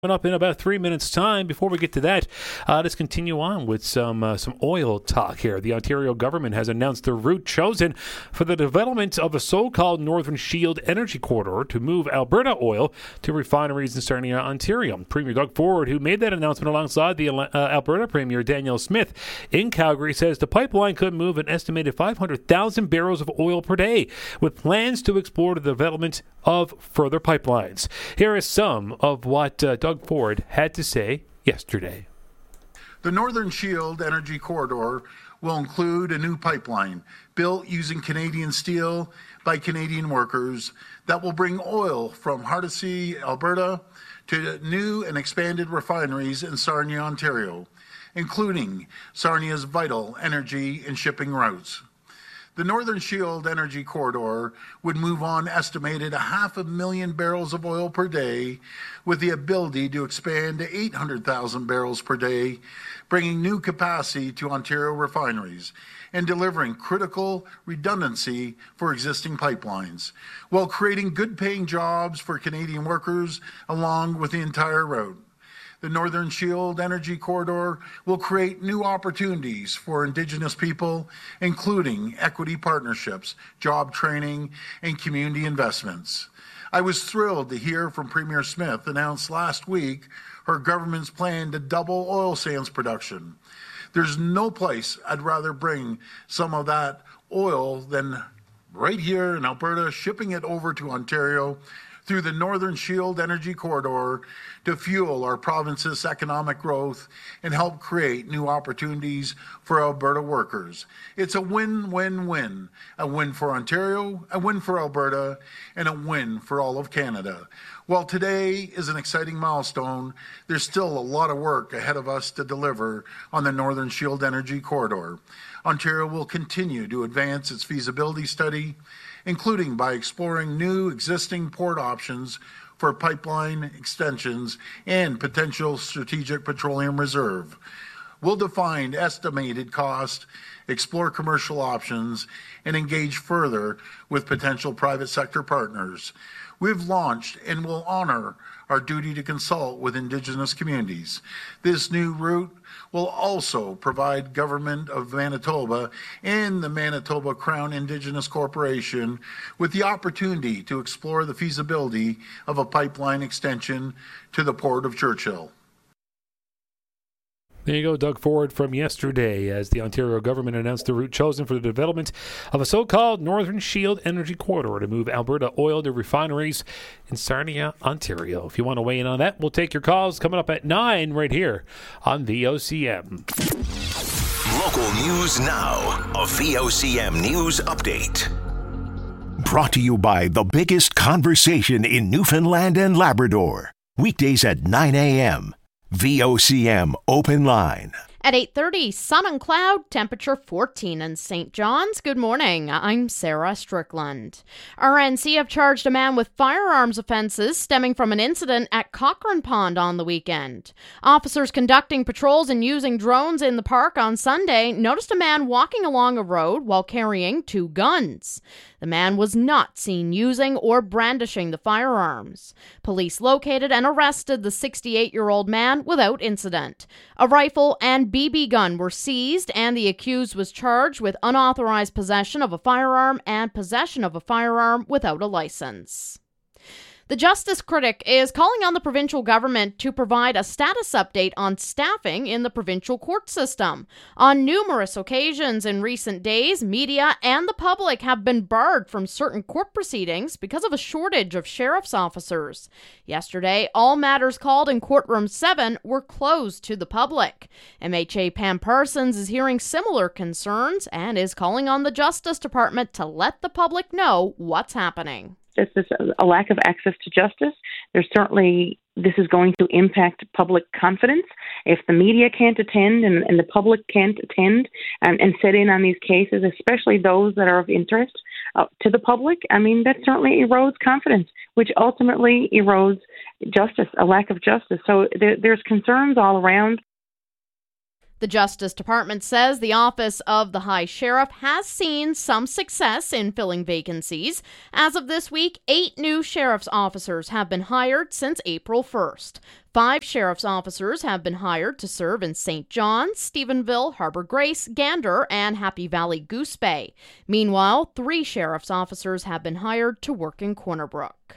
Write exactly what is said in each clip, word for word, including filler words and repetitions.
Up in about three minutes' time. Before we get to that, uh, let's continue on with some uh, some oil talk here. The Ontario government has announced the route chosen for the development of a so-called Northern Shield energy corridor to move Alberta oil to refineries in Sarnia, Ontario. Premier Doug Ford, who made that announcement alongside the uh, Alberta Premier Danielle Smith in Calgary, says the pipeline could move an estimated five hundred thousand barrels of oil per day, with plans to explore the development of further pipelines. Here is some of what uh, Doug Ford had to say yesterday. The Northern Shield Energy Corridor will include a new pipeline built using Canadian steel by Canadian workers that will bring oil from Hardisty, Alberta, to new and expanded refineries in Sarnia, Ontario, including Sarnia's vital energy and shipping routes. The Northern Shield Energy Corridor would move on estimated a half a million barrels of oil per day, with the ability to expand to eight hundred thousand barrels per day, bringing new capacity to Ontario refineries and delivering critical redundancy for existing pipelines, while creating good-paying jobs for Canadian workers along with the entire route. The Northern Shield Energy Corridor will create new opportunities for Indigenous people, including equity partnerships, job training, and community investments. I was thrilled to hear from Premier Smith announce last week her government's plan to double oil sands production. There's no place I'd rather bring some of that oil than right here in Alberta, shipping it over to Ontario through the Northern Shield Energy Corridor to fuel our province's economic growth and help create new opportunities for Alberta workers. It's a win-win-win, a win for Ontario, a win for Alberta, and a win for all of Canada. While today is an exciting milestone, there's still a lot of work ahead of us to deliver on the Northern Shield Energy Corridor. Ontario will continue to advance its feasibility study, including by exploring new existing port options for pipeline extensions and potential strategic petroleum reserve. We'll define estimated cost, explore commercial options, and engage further with potential private sector partners. We've launched and will honor our duty to consult with Indigenous communities. This new route will also provide Government of Manitoba and the Manitoba Crown Indigenous Corporation with the opportunity to explore the feasibility of a pipeline extension to the Port of Churchill. There you go, Doug Ford from yesterday, as the Ontario government announced the route chosen for the development of a so-called Northern Shield Energy Corridor to move Alberta oil to refineries in Sarnia, Ontario. If you want to weigh in on that, we'll take your calls coming up at nine right here on V O C M. Local news now, a V O C M news update. Brought to you by the biggest conversation in Newfoundland and Labrador. Weekdays at nine a.m. V O C M Open Line. At eight thirty, sun and cloud, temperature fourteen in Saint John's. Good morning, I'm Sarah Strickland. R N C have charged a man with firearms offenses stemming from an incident at Cochrane Pond on the weekend. Officers conducting patrols and using drones in the park on Sunday noticed a man walking along a road while carrying two guns. The man was not seen using or brandishing the firearms. Police located and arrested the sixty-eight-year-old man without incident. A rifle and B B gun were seized, and the accused was charged with unauthorized possession of a firearm and possession of a firearm without a license. The Justice Critic is calling on the provincial government to provide a status update on staffing in the provincial court system. On numerous occasions in recent days, media and the public have been barred from certain court proceedings because of a shortage of sheriff's officers. Yesterday, all matters called in Courtroom seven were closed to the public. M H A Pam Parsons is hearing similar concerns and is calling on the Justice Department to let the public know what's happening. Just this, a lack of access to justice. There's certainly, this is going to impact public confidence. If the media can't attend and, and the public can't attend and, and sit in on these cases, especially those that are of interest uh, to the public, I mean, that certainly erodes confidence, which ultimately erodes justice, a lack of justice. So there, there's concerns all around. The Justice Department says the Office of the High Sheriff has seen some success in filling vacancies. As of this week, eight new sheriff's officers have been hired since April first. Five sheriff's officers have been hired to serve in Saint John's, Stephenville, Harbor Grace, Gander, and Happy Valley Goose Bay. Meanwhile, three sheriff's officers have been hired to work in Corner Brook.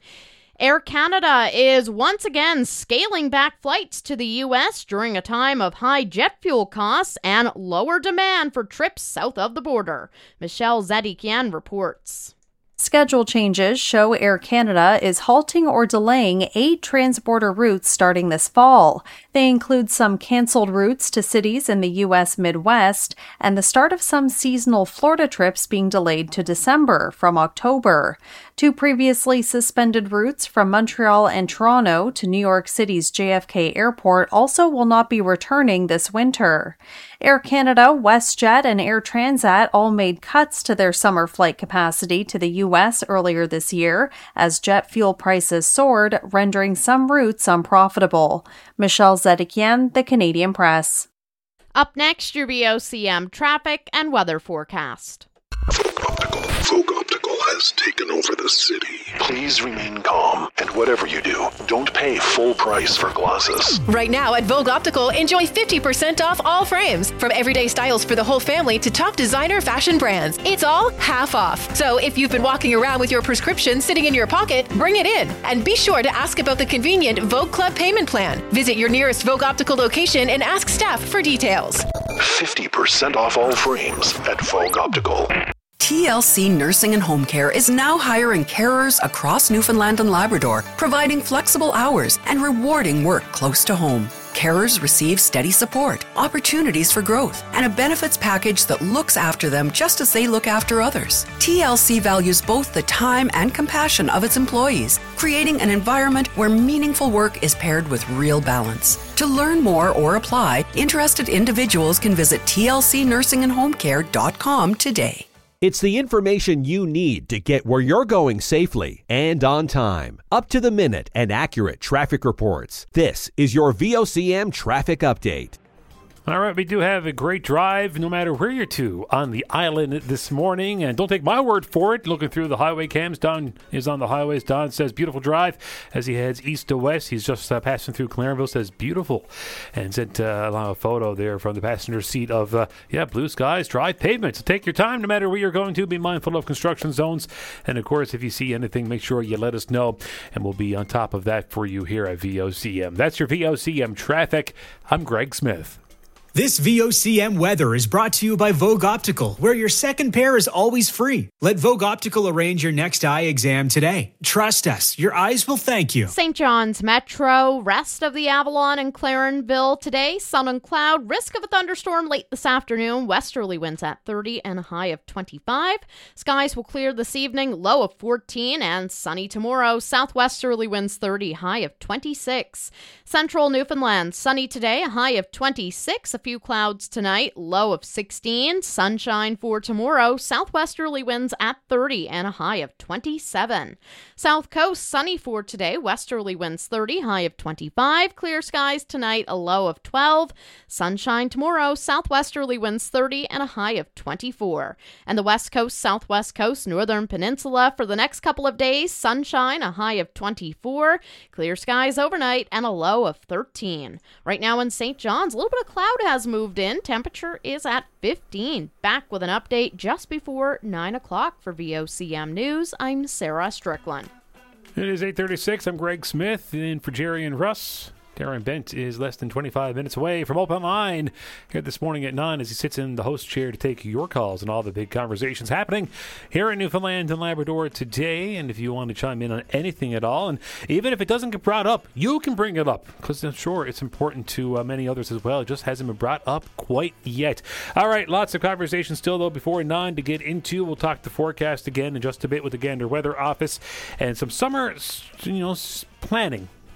Air Canada is once again scaling back flights to the U S during a time of high jet fuel costs and lower demand for trips south of the border. Michelle Zedikian reports. Schedule changes show Air Canada is halting or delaying eight transborder routes starting this fall. They include some canceled routes to cities in the U S Midwest and the start of some seasonal Florida trips being delayed to December from October. Two previously suspended routes from Montreal and Toronto to New York City's J F K Airport also will not be returning this winter. Air Canada, WestJet, and Air Transat all made cuts to their summer flight capacity to the U S earlier this year as jet fuel prices soared, rendering some routes unprofitable. Michelle Zedikian, The Canadian Press. Up next, your V O C M traffic and weather forecast. Optical. Vogue Optical has taken over the city. Please remain calm, and whatever you do, don't pay full price for glasses. Right now at Vogue Optical, enjoy fifty percent off all frames. From everyday styles for the whole family to top designer fashion brands. It's all half off. So if you've been walking around with your prescription sitting in your pocket, bring it in. And be sure to ask about the convenient Vogue Club payment plan. Visit your nearest Vogue Optical location and ask staff for details. fifty percent off all frames at Vogue Optical. T L C Nursing and Home Care is now hiring carers across Newfoundland and Labrador, providing flexible hours and rewarding work close to home. Carers receive steady support, opportunities for growth, and a benefits package that looks after them just as they look after others. T L C values both the time and compassion of its employees, creating an environment where meaningful work is paired with real balance. To learn more or apply, interested individuals can visit T L C nursing and home care dot com today. It's the information you need to get where you're going safely and on time. Up to the minute and accurate traffic reports. This is your V O C M Traffic Update. All right, we do have a great drive no matter where you're to on the island this morning. And don't take my word for it. Looking through the highway cams, Don is on the highways. Don says beautiful drive as he heads east to west. He's just uh, passing through Clarenville, says beautiful. And sent uh, along a photo there from the passenger seat of, uh, yeah, blue skies, dry pavement. So take your time no matter where you're going to. Be mindful of construction zones. And, of course, if you see anything, make sure you let us know. And we'll be on top of that for you here at V O C M. That's your V O C M Traffic. I'm Greg Smith. This V O C M weather is brought to you by Vogue Optical, where your second pair is always free. Let Vogue Optical arrange your next eye exam today. Trust us, your eyes will thank you. Saint John's Metro, rest of the Avalon and Clarenville today. Sun and cloud, risk of a thunderstorm late this afternoon. Westerly winds at thirty and a high of twenty-five. Skies will clear this evening, low of fourteen, and sunny tomorrow. Southwesterly winds thirty, high of twenty-six. Central Newfoundland, sunny today, a high of twenty-six. A few clouds tonight, low of sixteen. Sunshine for tomorrow. Southwesterly winds at thirty and a high of twenty-seven. South Coast, sunny for today. Westerly winds thirty, high of twenty-five. Clear skies tonight, a low of twelve. Sunshine tomorrow. Southwesterly winds thirty and a high of twenty-four. And the West Coast, Southwest Coast, Northern Peninsula for the next couple of days. Sunshine, a high of twenty-four. Clear skies overnight and a low of thirteen. Right now in Saint John's, a little bit of cloud has moved in. Temperature is at fifteen. Back with an update just before nine o'clock for V O C M News. I'm Sarah Strickland. It is eight thirty-six. I'm Greg Smith in for Jerry and Russ. Darren Bent is less than twenty-five minutes away from Open Line here this morning at nine as he sits in the host chair to take your calls and all the big conversations happening here in Newfoundland and Labrador today. And if you want to chime in on anything at all, and even if it doesn't get brought up, you can bring it up because I'm sure it's important to uh, many others as well. It just hasn't been brought up quite yet. All right, lots of conversation still, though, before nine to get into. We'll talk the forecast again in just a bit with the Gander Weather Office and some summer, you know, planning.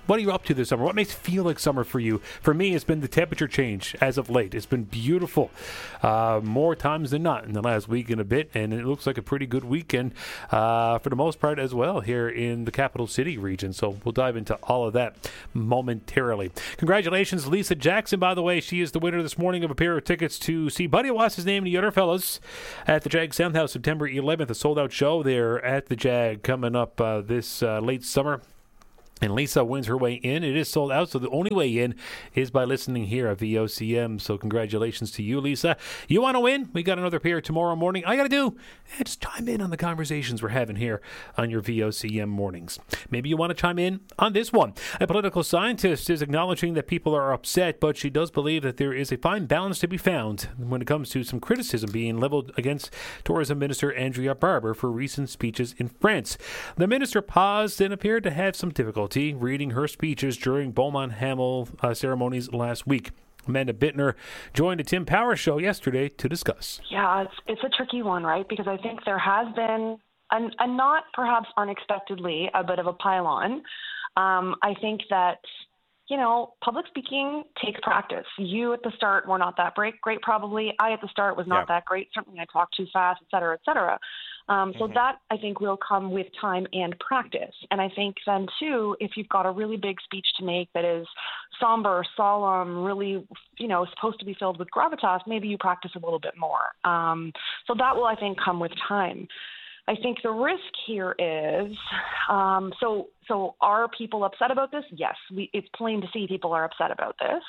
What are you up to this summer? What makes it feel like summer for you? For me, it's been the temperature change as of late. It's been beautiful uh, more times than not in the last week and a bit, and it looks like a pretty good weekend uh, for the most part as well here in the capital city region. So we'll dive into all of that momentarily. Congratulations, Lisa Jackson, by the way. She is the winner this morning of a pair of tickets to see Buddy What's His Name and the other fellas at the Jag Soundhouse September eleventh, a sold-out show there at the Jag coming up uh, this uh, late summer. And Lisa wins her way in. It is sold out, so the only way in is by listening here at V O C M. So congratulations to you, Lisa. You want to win? We got another pair tomorrow morning. All you got to do is just chime in on the conversations we're having here on your V O C M mornings. Maybe you want to chime in on this one. A political scientist is acknowledging that people are upset, but she does believe that there is a fine balance to be found when it comes to some criticism being leveled against Tourism Minister Andrea Barber for recent speeches in France. The minister paused and appeared to have some difficulty reading her speeches during Beaumont Hamel uh, ceremonies last week. Amanda Bittner joined the Tim Power Show yesterday to discuss. Yeah, it's it's a tricky one, right? Because I think there has been, and and not perhaps unexpectedly, a bit of a pile-on. Um, I think that, you know, public speaking takes practice. You at the start were not that great, great probably. I at the start was not yeah. that great. Certainly I talked too fast, et cetera, et cetera. Um, so mm-hmm. that, I think, will come with time and practice. And I think then, too, if you've got a really big speech to make that is somber, solemn, really, you know, supposed to be filled with gravitas, maybe you practice a little bit more. Um, so that will, I think, come with time. I think the risk here is, um, so so are people upset about this? Yes, we, it's plain to see people are upset about this.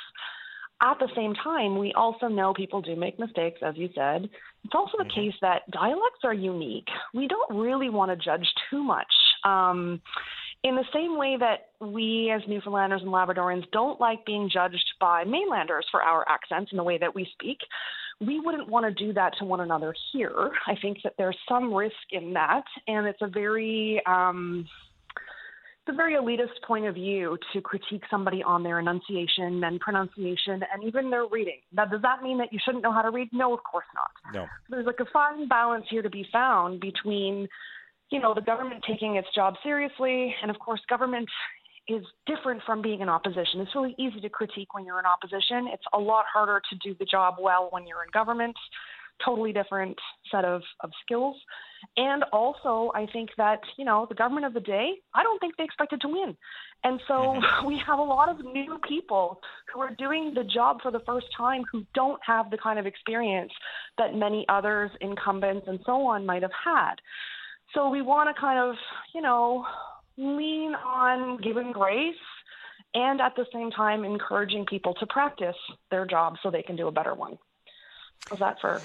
At the same time, we also know people do make mistakes, as you said. It's also the case that dialects are unique. We don't really want to judge too much. Um, in the same way that we as Newfoundlanders and Labradorians don't like being judged by mainlanders for our accents and the way that we speak, we wouldn't want to do that to one another here. I think that there's some risk in that, and it's a very... Um, It's a very elitist point of view to critique somebody on their enunciation and pronunciation and even their reading. Now, does that mean that you shouldn't know how to read? No, of course not. No. There's like a fine balance here to be found between, you know, the government taking its job seriously, and of course, government is different from being in opposition. It's really easy to critique when you're in opposition. It's a lot harder to do the job well when you're in government. Totally different set of, of skills. And also, I think that, you know, the government of the day, I don't think they expected to win. And so mm-hmm. we have a lot of new people who are doing the job for the first time who don't have the kind of experience that many others, incumbents and so on, might have had. So we want to kind of, you know, lean on giving grace and at the same time encouraging people to practice their job so they can do a better one. How's that for?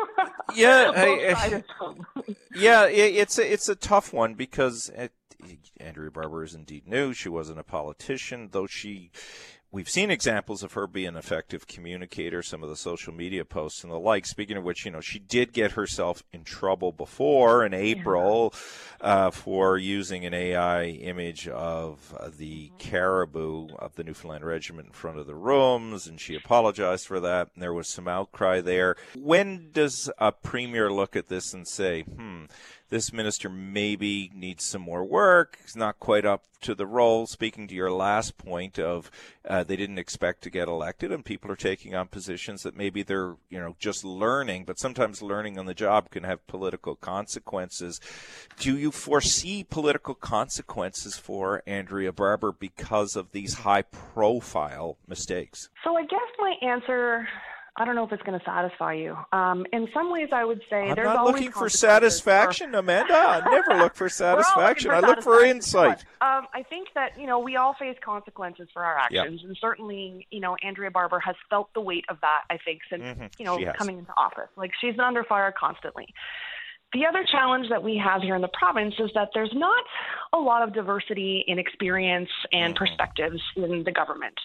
yeah, I, I, yeah, it, it's a, it's a tough one because it, Andrea Barber is indeed new. She wasn't a politician, though she. We've seen examples of her being an effective communicator, some of the social media posts and the like. Speaking of which, you know, she did get herself in trouble before in April uh, for using an A I image of uh, the caribou of the Newfoundland Regiment in front of the rooms, and she apologized for that, and there was some outcry there. When does a premier look at this and say, hmm, this minister maybe needs some more work, he's not quite up to the role? Speaking to your last point of uh, they didn't expect to get elected, and people are taking on positions that maybe they're, you know, just learning, but sometimes learning on the job can have political consequences. Do you foresee political consequences for Andrea Barber because of these high-profile mistakes? So I guess my answer, I don't know if it's going to satisfy you. Um, in some ways, I would say I'm there's not always looking for satisfaction, for... Amanda. I never look for satisfaction. For I look for insight. Um, I think that, you know, we all face consequences for our actions, yep. and certainly, you know, Andrea Barber has felt the weight of that, I think, since, mm-hmm. you know, she coming into office. Like, she's been under fire constantly. The other challenge that we have here in the province is that there's not a lot of diversity in experience and mm-hmm. perspectives in the government.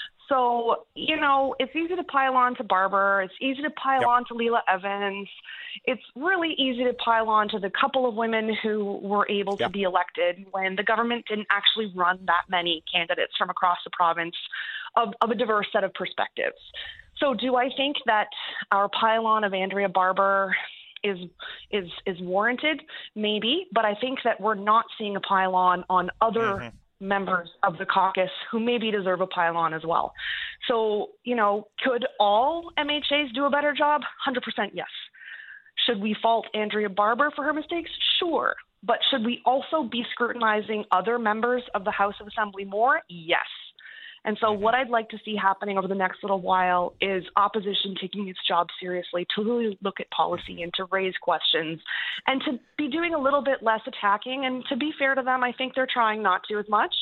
So, you know, it's easy to pile on to Barber. It's easy to pile yep. on to Leela Evans. It's really easy to pile on to the couple of women who were able yep. to be elected when the government didn't actually run that many candidates from across the province of, of a diverse set of perspectives. So do I think that our pile on of Andrea Barber is is is warranted? Maybe, but I think that we're not seeing a pile on on other mm-hmm. members of the caucus who maybe deserve a pylon as well. So, you know, could all M H As do a better job? one hundred percent yes. Should we fault Andrea Barber for her mistakes? Sure. But should we also be scrutinizing other members of the House of Assembly more? Yes. And so what I'd like to see happening over the next little while is opposition taking its job seriously, to really look at policy and to raise questions and to be doing a little bit less attacking. And to be fair to them, I think they're trying not to as much,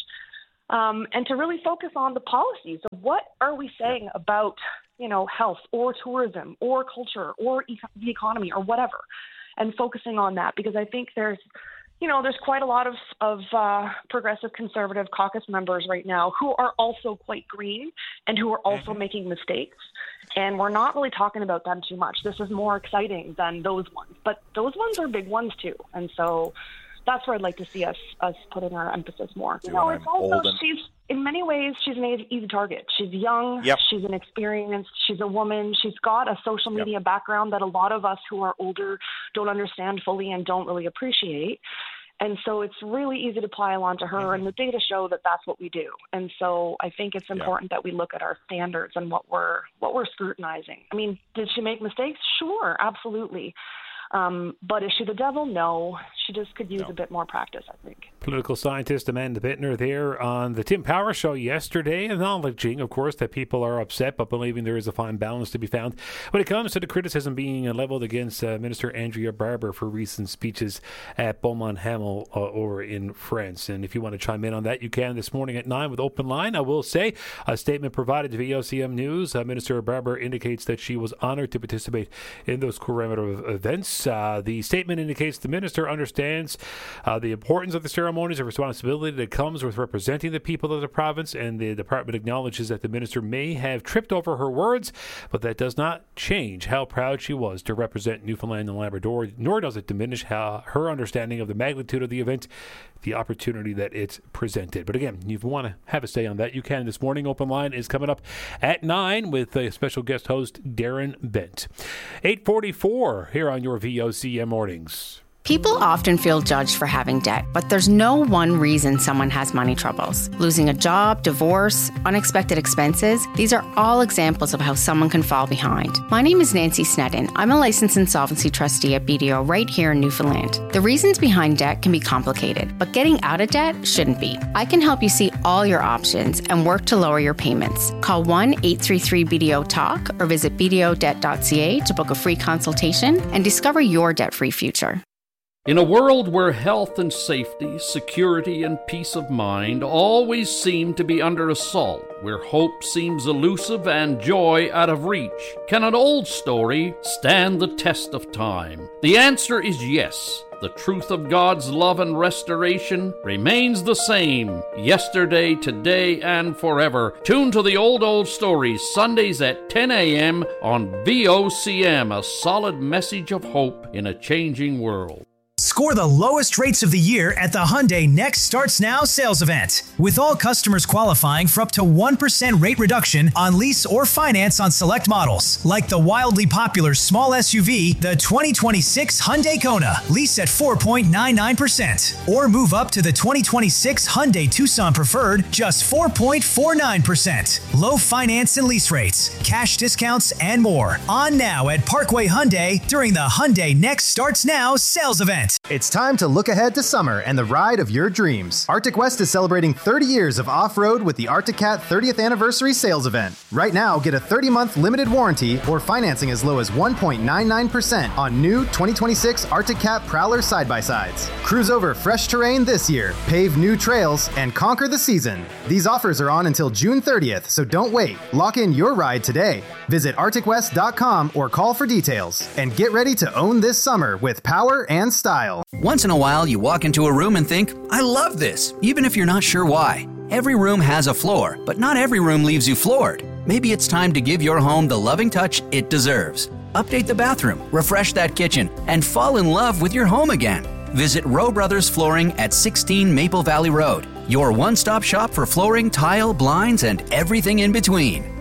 um, and to really focus on the policies. So what are we saying about, you know, health or tourism or culture or e- the economy or whatever, and focusing on that, because I think there's, you know, there's quite a lot of, of uh, progressive conservative caucus members right now who are also quite green and who are also mm-hmm. making mistakes. And we're not really talking about them too much. This is more exciting than those ones. But those ones are big ones too. And so that's where I'd like to see us us putting our emphasis more. You know, it's also, she's, in many ways, she's an easy target. She's young. Yep. She's inexperienced. She's a woman. She's got a social media yep. background that a lot of us who are older don't understand fully and don't really appreciate. And so it's really easy to pile onto her, mm-hmm. and the data show that that's what we do. And so I think it's important yeah. that we look at our standards and what we're what we're scrutinizing. I mean, did she make mistakes? Sure, absolutely. Um, but is she the devil? No. She just could use no. a bit more practice, I think. Political scientist Amanda Bittner there on the Tim Power Show yesterday, acknowledging, of course, that people are upset, but believing there is a fine balance to be found when it comes to the criticism being leveled against uh, Minister Andrea Barber for recent speeches at Beaumont Hamel uh, over in France. And if you want to chime in on that, you can this morning at nine with Open Line. I will say, a statement provided to V O C M News, uh, Minister Barber indicates that she was honored to participate in those commemorative events. Uh, the statement indicates the minister understands uh, the importance of the ceremonies and responsibility that comes with representing the people of the province, and the department acknowledges that the minister may have tripped over her words, but that does not change how proud she was to represent Newfoundland and Labrador, nor does it diminish how her understanding of the magnitude of the event, the opportunity that it presented. But again, if you want to have a say on that, you can this morning. Open Line is coming up at nine with a special guest host, Darren Bent. eight forty-four here on your V O C M Mornings. People often feel judged for having debt, but there's no one reason someone has money troubles. Losing a job, divorce, unexpected expenses, these are all examples of how someone can fall behind. My name is Nancy Sneddon. I'm a licensed insolvency trustee at B D O right here in Newfoundland. The reasons behind debt can be complicated, but getting out of debt shouldn't be. I can help you see all your options and work to lower your payments. Call one eight three three B D O talk or visit b d o debt dot c a to book a free consultation and discover your debt-free future. In a world where health and safety, security and peace of mind always seem to be under assault, where hope seems elusive and joy out of reach, can an old story stand the test of time? The answer is yes. The truth of God's love and restoration remains the same, yesterday, today, and forever. Tune to the Old Old Stories, Sundays at ten a.m. on V O C M, a solid message of hope in a changing world. Score the lowest rates of the year at the Hyundai Next Starts Now sales event. With all customers qualifying for up to one percent rate reduction on lease or finance on select models, like the wildly popular small S U V, the twenty twenty-six Hyundai Kona, lease at four point nine nine percent. Or move up to the twenty twenty-six Hyundai Tucson Preferred, just four point four nine percent. Low finance and lease rates, cash discounts, and more. On now at Parkway Hyundai during the Hyundai Next Starts Now sales event. It's time to look ahead to summer and the ride of your dreams. Arctic West is celebrating thirty years of off-road with the Arctic Cat thirtieth Anniversary Sales Event. Right now, get a thirty-month limited warranty or financing as low as one point nine nine percent on new twenty twenty-six Arctic Cat Prowler side-by-sides. Cruise over fresh terrain this year, pave new trails, and conquer the season. These offers are on until June thirtieth, so don't wait. Lock in your ride today. Visit arctic west dot com or call for details. And get ready to own this summer with power and style. Once in a while, you walk into a room and think, I love this, even if you're not sure why. Every room has a floor, but not every room leaves you floored. Maybe it's time to give your home the loving touch it deserves. Update the bathroom, refresh that kitchen, and fall in love with your home again. Visit Rowe Brothers Flooring at sixteen Maple Valley Road, your one-stop shop for flooring, tile, blinds, and everything in between.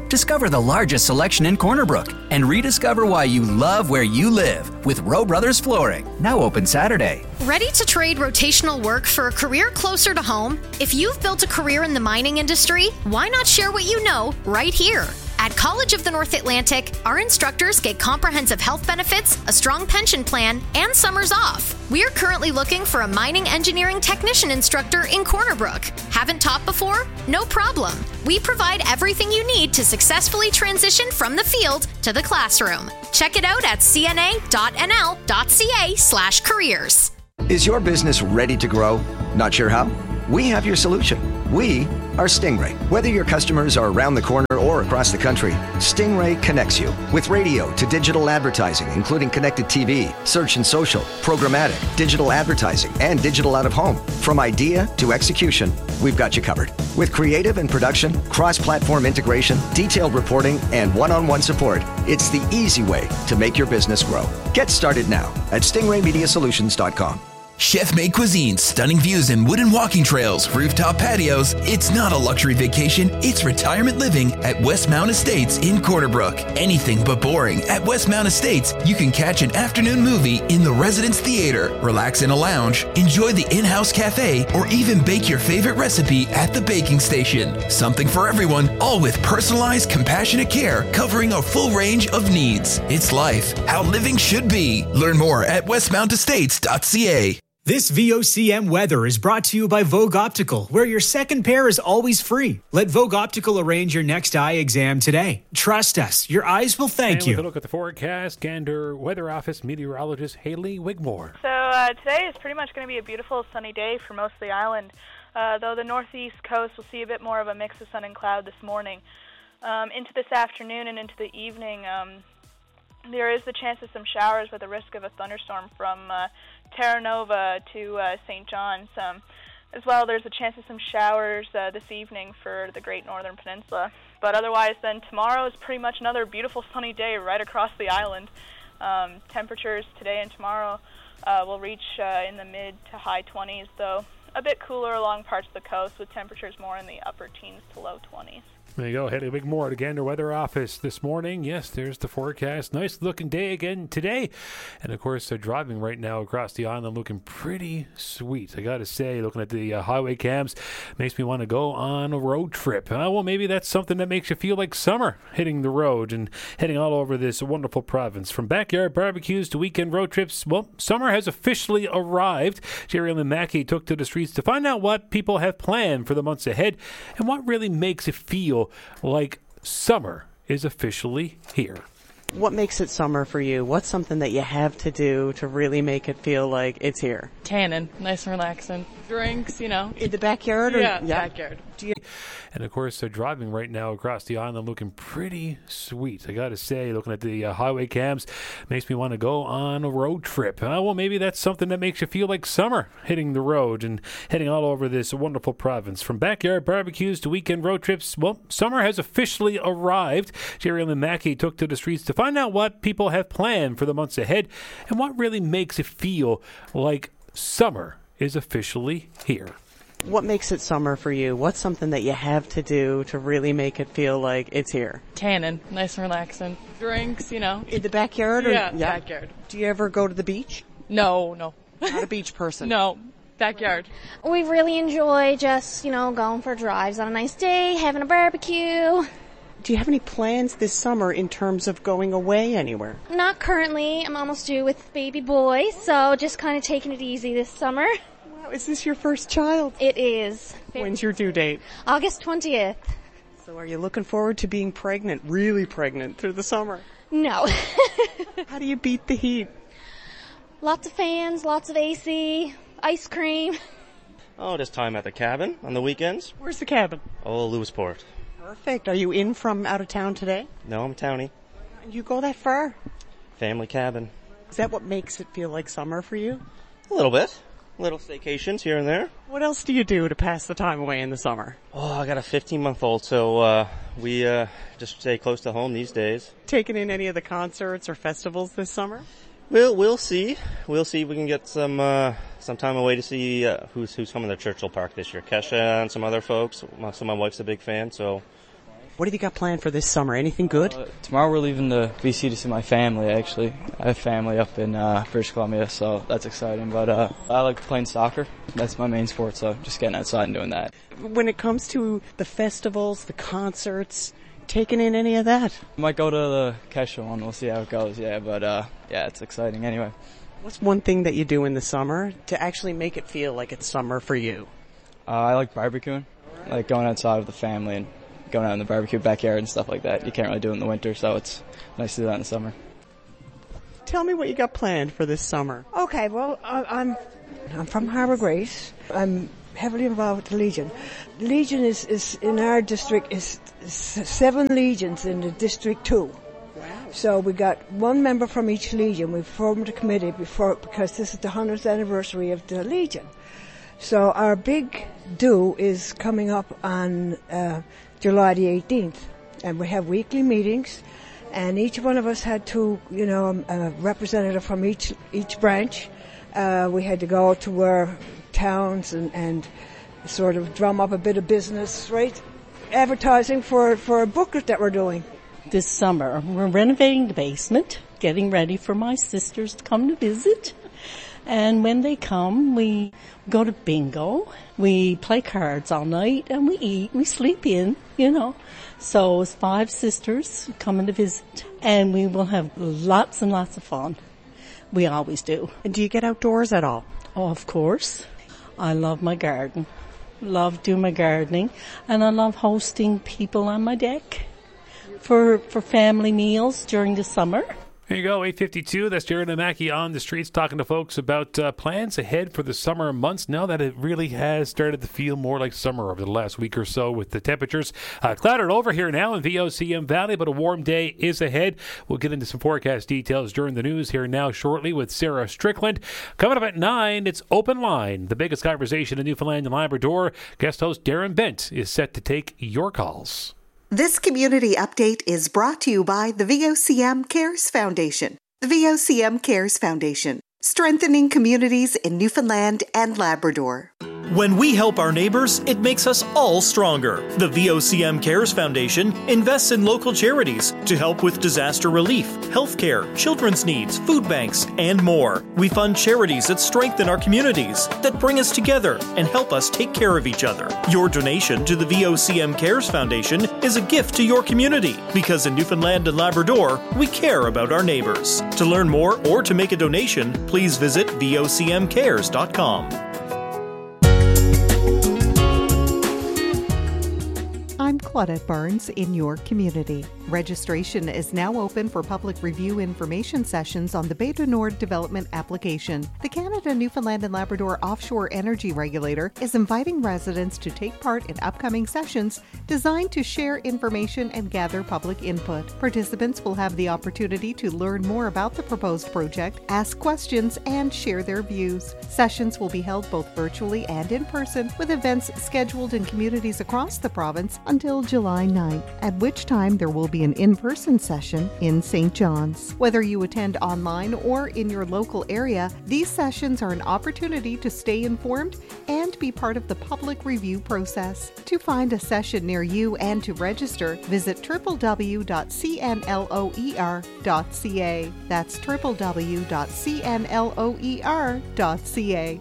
Discover the largest selection in Corner Brook and rediscover why you love where you live with Rowe Brothers Flooring. Now open Saturday. Ready to trade rotational work for a career closer to home? If you've built a career in the mining industry, why not share what you know right here? At College of the North Atlantic, our instructors get comprehensive health benefits, a strong pension plan, and summers off. We are currently looking for a mining engineering technician instructor in Corner Brook. Haven't taught before? No problem. We provide everything you need to successfully transition from the field to the classroom. Check it out at c n a dot n l dot c a slash careers. Is your business ready to grow? Not sure how? We have your solution. We are Stingray. Whether your customers are around the corner or across the country, Stingray connects you with radio to digital advertising, including connected T V, search and social, programmatic, digital advertising, and digital out of home. From idea to execution, we've got you covered. With creative and production, cross-platform integration, detailed reporting, and one-on-one support, it's the easy way to make your business grow. Get started now at stingray media solutions dot com. Chef-made cuisine, stunning views and wooden walking trails, rooftop patios. It's not a luxury vacation, it's retirement living at Westmount Estates in Corner Brook. Anything but boring. At Westmount Estates, you can catch an afternoon movie in the Residence Theater, relax in a lounge, enjoy the in-house cafe, or even bake your favorite recipe at the baking station. Something for everyone, all with personalized, compassionate care covering a full range of needs. It's life, how living should be. Learn more at westmount estates dot c a. This V O C M weather is brought to you by Vogue Optical, where your second pair is always free. Let Vogue Optical arrange your next eye exam today. Trust us, your eyes will thank and you. With a look at the forecast, Gander Weather Office meteorologist Haley Wigmore. So uh, today is pretty much going to be a beautiful sunny day for most of the island, uh, though the northeast coast will see a bit more of a mix of sun and cloud this morning. Um, into this afternoon and into the evening, um, there is the chance of some showers with the risk of a thunderstorm from uh, Terra Nova to uh, Saint John's. Um, as well, there's a chance of some showers uh, this evening for the Great Northern Peninsula. But otherwise, then tomorrow is pretty much another beautiful sunny day right across the island. Um, temperatures today and tomorrow uh, will reach uh, in the mid to high twenties, though a bit cooler along parts of the coast with temperatures more in the upper teens to low twenties. There you go. Haley Wigmore, the Gander Weather Office this morning. Yes, there's the forecast. Nice looking day again today. And of course, they're driving right now across the island looking pretty sweet. I got to say, looking at the uh, highway cams, makes me want to go on a road trip. Uh, well, maybe that's something that makes you feel like summer, hitting the road and heading all over this wonderful province. From backyard barbecues to weekend road trips, well, summer has officially arrived. Jerry Lynn Mackey took to the streets to find out what people have planned for the months ahead and what really makes it feel like summer is officially here. What makes it summer for you? What's something that you have to do to really make it feel like it's here? Tanning, nice and relaxing. Drinks, you know. In the backyard? Or? Yeah, yeah. backyard. Do you- and of course, they're driving right now across the island looking pretty sweet. I got to say, looking at the uh, highway cams, makes me want to go on a road trip. Uh, well, maybe that's something that makes you feel like summer, hitting the road and heading all over this wonderful province. From backyard barbecues to weekend road trips, well, summer has officially arrived. Jerry Lynn Mackey took to the streets to find out what people have planned for the months ahead and what really makes it feel like summer is officially here. What makes it summer for you? What's something that you have to do to really make it feel like it's here? Tanning, nice and relaxing. Drinks, you know. In the backyard? Or? Yeah, yeah, backyard. Do you ever go to the beach? No, no. Not a beach person? No, backyard. We really enjoy just, you know, going for drives on a nice day, having a barbecue. Do you have any plans this summer in terms of going away anywhere? Not currently. I'm almost due with baby boy, so just kind of taking it easy this summer. Wow, is this your first child? It is. When's your due date? August twentieth. So are you looking forward to being pregnant, really pregnant, through the summer? No. How do you beat the heat? Lots of fans, lots of A C, ice cream. Oh, just time at the cabin on the weekends. Where's the cabin? Oh, Lewisport. Perfect. Are you in from out of town today? No, I'm townie. And you go that far? Family cabin. Is that what makes it feel like summer for you? A little bit. Little staycations here and there. What else do you do to pass the time away in the summer? Oh, I got a fifteen-month-old, so uh, we uh, just stay close to home these days. Taking in any of the concerts or festivals this summer? We'll we'll see. We'll see if we can get some uh, some time away to see uh, who's who's coming to Churchill Park this year. Kesha and some other folks. So my wife's a big fan, so What have you got planned for this summer? Anything good? Uh, tomorrow we're leaving to B C to see my family, actually. I have family up in uh, British Columbia, so that's exciting. But uh, I like playing soccer. That's my main sport, so just getting outside and doing that. When it comes to the festivals, the concerts, taking in any of that? Might go to the Kesha one. We'll see how it goes, yeah. But uh, yeah, it's exciting anyway. What's one thing that you do in the summer to actually make it feel like it's summer for you? Uh, I like barbecuing. I like going outside with the family and going out in the barbecue backyard and stuff like that. You can't really do it in the winter, so it's nice to do that in the summer. Tell me what you got planned for this summer. Okay, well, I'm I'm from Harbour Grace. I'm heavily involved with the Legion. Legion is, is in our district is, is seven legions in the District two. Wow. So we got one member from each legion. We formed a committee before because this is the hundredth anniversary of the Legion. So our big do is coming up on uh, July the eighteenth, and we have weekly meetings, and each one of us had to, you know, a representative from each each branch. Uh, we had to go to our towns and, and sort of drum up a bit of business, right? Advertising for, for a booklet that we're doing. This summer, we're renovating the basement, getting ready for my sisters to come to visit. And when they come, we go to bingo, we play cards all night, and we eat, we sleep in, you know. So it's five sisters coming to visit, and we will have lots and lots of fun. We always do. And do you get outdoors at all? Oh, of course. I love my garden, love doing my gardening, and I love hosting people on my deck for for family meals during the summer. There you go, eight fifty-two. That's Jared and Mackie on the streets talking to folks about uh, plans ahead for the summer months now that it really has started to feel more like summer over the last week or so with the temperatures uh, clouded over here now in V O C M Valley, but a warm day is ahead. We'll get into some forecast details during the news here now shortly with Sarah Strickland. Coming up at nine, it's Open Line, the biggest conversation in Newfoundland and Labrador. Guest host Darren Bent is set to take your calls. This community update is brought to you by the V O C M Cares Foundation. The V O C M Cares Foundation, strengthening communities in Newfoundland and Labrador. When we help our neighbors, it makes us all stronger. The V O C M Cares Foundation invests in local charities to help with disaster relief, healthcare, children's needs, food banks, and more. We fund charities that strengthen our communities, that bring us together and help us take care of each other. Your donation to the V O C M Cares Foundation is a gift to your community because in Newfoundland and Labrador, we care about our neighbors. To learn more or to make a donation, please visit V O C M cares dot com. I'm Claudette Barnes in your community. Registration is now open for public review information sessions on the Bay du Nord development application. The Canada, Newfoundland and Labrador Offshore Energy Regulator is inviting residents to take part in upcoming sessions designed to share information and gather public input. Participants will have the opportunity to learn more about the proposed project, ask questions, and share their views. Sessions will be held both virtually and in person, with events scheduled in communities across the province until July ninth, at which time there will be an in-person session in Saint John's. Whether you attend online or in your local area, these sessions are an opportunity to stay informed and be part of the public review process. To find a session near you and to register, visit w w w dot c n loer dot c a. That's w w w dot c n loer dot c a.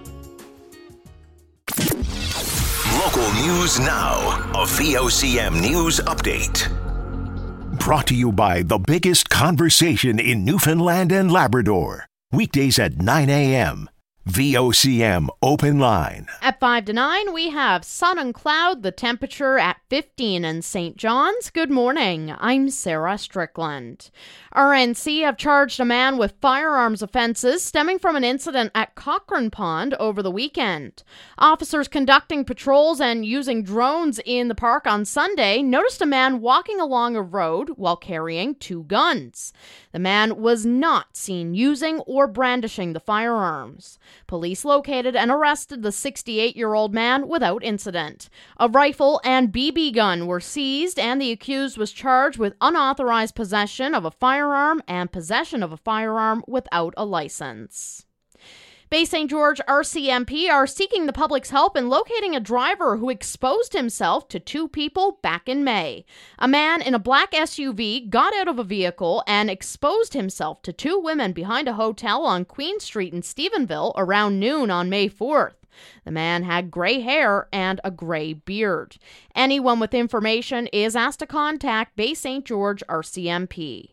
Local news now. A V O C M News Update. Brought to you by the biggest conversation in Newfoundland and Labrador. Weekdays at nine a.m. V O C M Open Line. At five to nine, we have sun and cloud, the temperature at fifteen in Saint John's. Good morning. I'm Sarah Strickland. R N C have charged a man with firearms offenses stemming from an incident at Cochrane Pond over the weekend. Officers conducting patrols and using drones in the park on Sunday noticed a man walking along a road while carrying two guns. The man was not seen using or brandishing the firearms. Police located and arrested the sixty-eight-year-old man without incident. A rifle and B B gun were seized, and the accused was charged with unauthorized possession of a firearm and possession of a firearm without a license. Bay Saint George R C M P are seeking the public's help in locating a driver who exposed himself to two people back in May. A man in a black S U V got out of a vehicle and exposed himself to two women behind a hotel on Queen Street in Stephenville around noon on May fourth. The man had gray hair and a gray beard. Anyone with information is asked to contact Bay Saint George R C M P.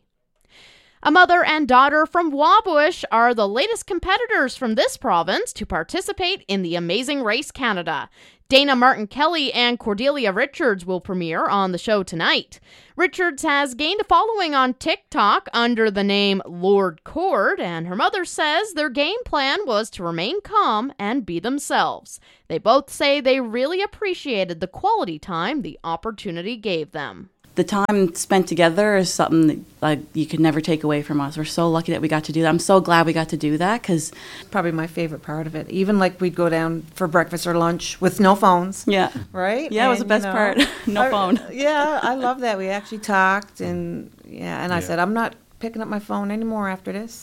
A mother and daughter from Wabush are the latest competitors from this province to participate in the Amazing Race Canada. Dana Martin-Kelly and Cordelia Richards will premiere on the show tonight. Richards has gained a following on TikTok under the name Lord Cord, and her mother says their game plan was to remain calm and be themselves. They both say they really appreciated the quality time the opportunity gave them. The time spent together is something that like, you could never take away from us. We're so lucky that we got to do that. I'm so glad we got to do that because probably my favorite part of it. Even like we'd go down for breakfast or lunch with no phones. Yeah. Right? Yeah, and, it was the best you know, part. No I, phone. Yeah, I love that. We actually talked and yeah, and I yeah. said, I'm not picking up my phone anymore after this.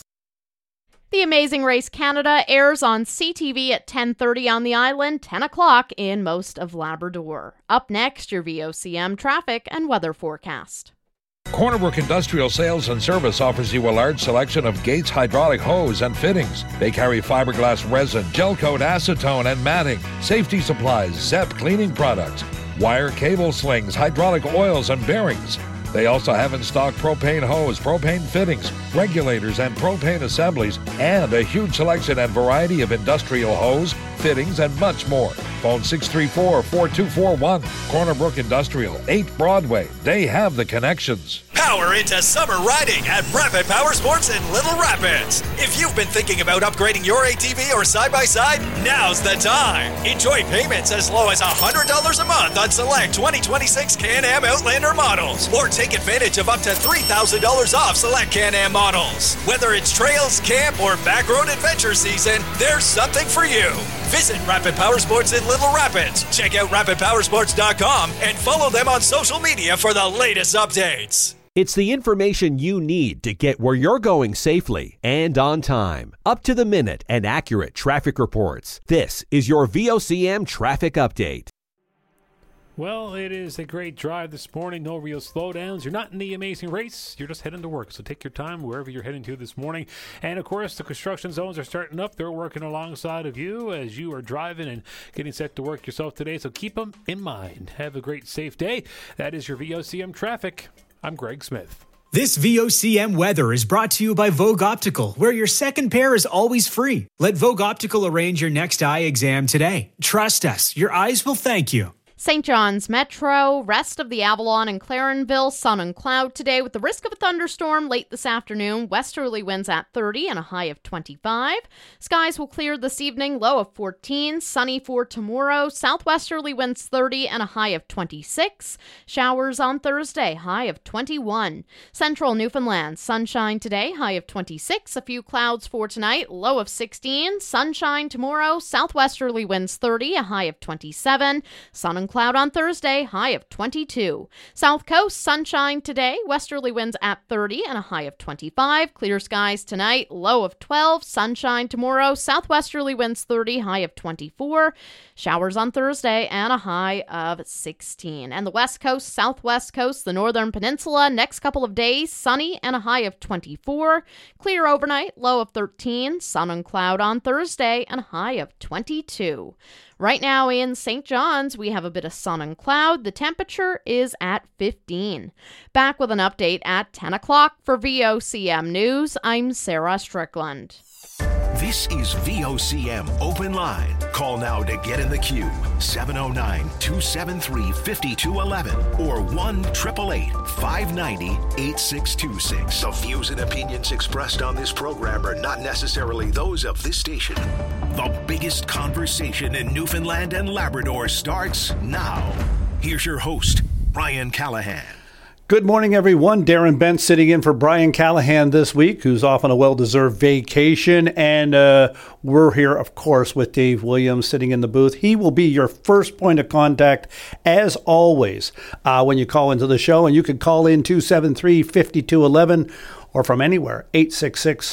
The Amazing Race Canada airs on C T V at ten thirty on the island, ten o'clock in most of Labrador. Up next, your V O C M traffic and weather forecast. Corner Brook Industrial Sales and Service offers you a large selection of Gates hydraulic hose and fittings. They carry fiberglass resin, gel coat acetone and matting, safety supplies, Zep cleaning products, wire cable slings, hydraulic oils and bearings. They also have in stock propane hose, propane fittings, regulators, and propane assemblies, and a huge selection and variety of industrial hose, fittings, and much more. Phone six three four, four two four one. Corner Brook Industrial, eight Broadway. They have the connections. Power into summer riding at Rapid Power Sports in Little Rapids. If you've been thinking about upgrading your A T V or side-by-side, now's the time. Enjoy payments as low as one hundred dollars a month on select twenty twenty-six Can-Am Outlander models, or take advantage of up to three thousand dollars off select Can-Am models. Whether it's trails, camp, or back road adventure season, there's something for you. Visit Rapid Power Sports in Little Rapids. Check out rapid power sports dot com and follow them on social media for the latest updates. It's the information you need to get where you're going safely and on time. Up to the minute and accurate traffic reports. This is your V O C M traffic update. Well, it is a great drive this morning. No real slowdowns. You're not in the Amazing Race. You're just heading to work. So take your time wherever you're heading to this morning. And, of course, the construction zones are starting up. They're working alongside of you as you are driving and getting set to work yourself today. So keep them in mind. Have a great, safe day. That is your V O C M traffic. I'm Greg Smith. This V O C M weather is brought to you by Vogue Optical, where your second pair is always free. Let Vogue Optical arrange your next eye exam today. Trust us, your eyes will thank you. Saint John's Metro, rest of the Avalon and Clarenville, sun and cloud today with the risk of a thunderstorm late this afternoon. Westerly winds at thirty and a high of twenty-five. Skies will clear this evening, low of fourteen. Sunny for tomorrow. Southwesterly winds thirty and a high of twenty-six. Showers on Thursday, high of twenty-one. Central Newfoundland, sunshine today, high of twenty-six. A few clouds for tonight, low of sixteen. Sunshine tomorrow. Southwesterly winds thirty, a high of twenty-seven. Sun and cloud on Thursday, high of twenty-two. South Coast, sunshine today, westerly winds at thirty and a high of twenty-five. Clear skies tonight, low of twelve. Sunshine tomorrow, southwesterly winds thirty, high of twenty-four. Showers on Thursday and a high of sixteen. And the West Coast, Southwest Coast, the Northern Peninsula, next couple of days, sunny and a high of twenty-four. Clear overnight, low of thirteen. Sun and cloud on Thursday and a high of twenty-two. Right now in Saint John's, we have a bit of sun and cloud. The temperature is at fifteen. Back with an update at ten o'clock for V O C M News. I'm Sarah Strickland. This is V O C M Open Line. Call now to get in the queue. seven oh nine, two seven three, five two one one or one eight eight eight, five nine zero, eight six two six. The views and opinions expressed on this program are not necessarily those of this station. The biggest conversation in Newfoundland and Labrador starts now. Here's your host, Brian Callahan. Good morning, everyone. Darren Bent sitting in for Brian Callahan this week, who's off on a well-deserved vacation. And uh, we're here, of course, with Dave Williams sitting in the booth. He will be your first point of contact, as always, uh, when you call into the show. And you can call in two seven three, five two one one or from anywhere, eight six six,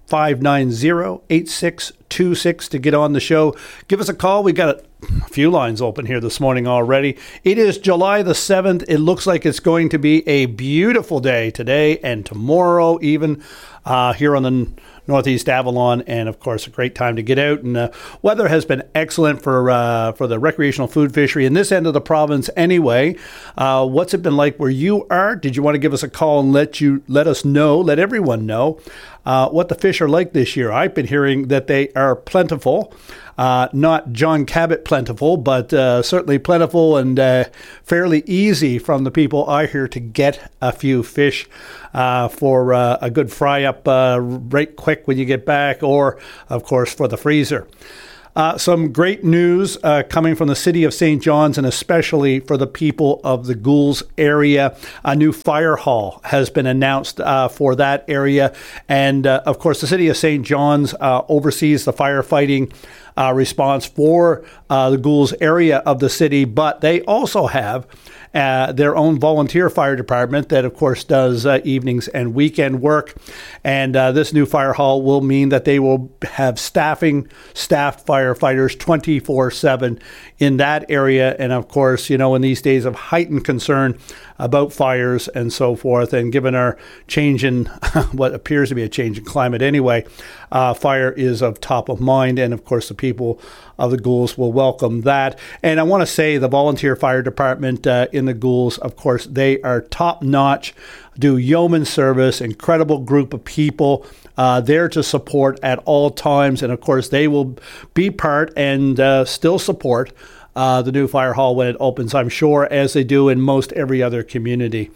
five nine zero, eight six two six to get on the show. Give us a call. We got a few lines open here this morning already. It is July the seventh. It looks like it's going to be a beautiful day today and tomorrow even uh, here on the Northeast Avalon, and of course a great time to get out. And uh, weather has been excellent for uh, for the recreational food fishery in this end of the province anyway. Uh, what's it been like where you are? Did you want to give us a call and let you let us know, let everyone know uh, what the fish are like this year? I've been hearing that they are plentiful. Uh, not John Cabot plentiful, but uh, certainly plentiful and uh, fairly easy from the people I hear to get a few fish uh, for uh, a good fry up uh, right quick when you get back, or of course for the freezer. Uh, some great news uh, coming from the city of Saint John's, and especially for the people of the Goulds area. A new fire hall has been announced uh, for that area. And uh, of course, the city of Saint John's uh, oversees the firefighting uh, response for uh, the Goulds area of the city, but they also have Uh, their own volunteer fire department that, of course, does uh, evenings and weekend work. And uh, this new fire hall will mean that they will have staffing, staffed firefighters twenty-four seven in that area. And, of course, you know, in these days of heightened concern about fires and so forth, and given our change in what appears to be a change in climate anyway, uh, fire is of top of mind. And, of course, the people of the Goulds will welcome that. And I want to say the volunteer fire department uh, in the Goulds, of course, they are top notch, do yeoman service, incredible group of people uh, there to support at all times. And of course, they will be part and uh, still support uh, the new fire hall when it opens, I'm sure, as they do in most every other community.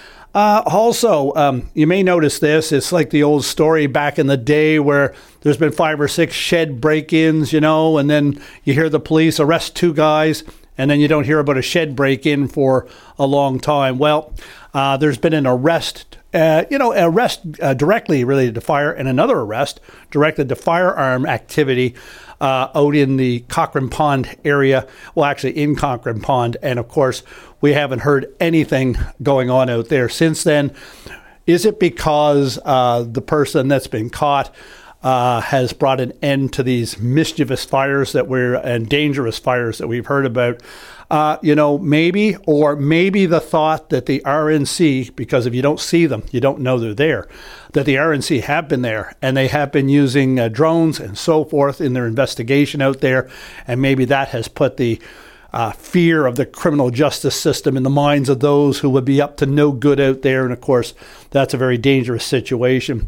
Uh, also, um, you may notice this. It's like the old story back in the day where there's been five or six shed break-ins, you know, and then you hear the police arrest two guys, and then you don't hear about a shed break-in for a long time. Well, uh, there's been an arrest, uh, you know, arrest uh, directly related to fire, and another arrest directed to firearm activity uh, out in the Cochrane Pond area. Well, actually in Cochrane Pond. And of course, we haven't heard anything going on out there since then. Is it because uh, the person that's been caught Uh, has brought an end to these mischievous fires that we're and dangerous fires that we've heard about? Uh, you know, maybe, or maybe the thought that the R N C, because if you don't see them, you don't know they're there, that the R N C have been there and they have been using uh, drones and so forth in their investigation out there, and maybe that has put the Uh, fear of the criminal justice system in the minds of those who would be up to no good out there. And of course, that's a very dangerous situation.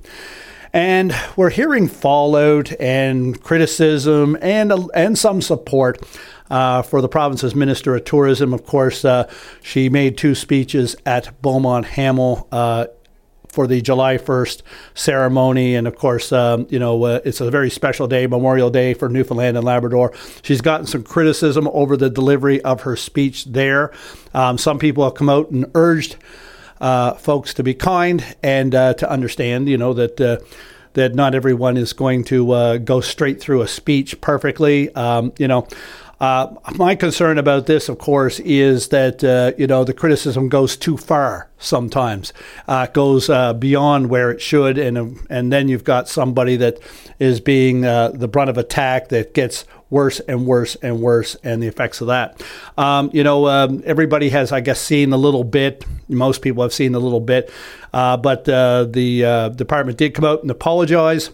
And we're hearing fallout and criticism and uh, and some support uh, for the province's Minister of Tourism. Of course, uh, she made two speeches at Beaumont Hamel uh, for the July first ceremony. And of course, um, you know, uh, it's a very special day, Memorial Day for Newfoundland and Labrador. She's gotten some criticism over the delivery of her speech there. Um, some people have come out and urged Uh, folks to be kind and uh, to understand, you know, that uh, that not everyone is going to uh, go straight through a speech perfectly. Um, you know, uh, my concern about this, of course, is that, uh, you know, the criticism goes too far sometimes. Uh, it goes uh, beyond where it should. And, uh, and then you've got somebody that is being uh, the brunt of attack that gets worse and worse and worse, and the effects of that. Um, you know, um, everybody has, I guess, seen a little bit. Most people have seen a little bit. Uh, but uh, the uh, department did come out and apologize.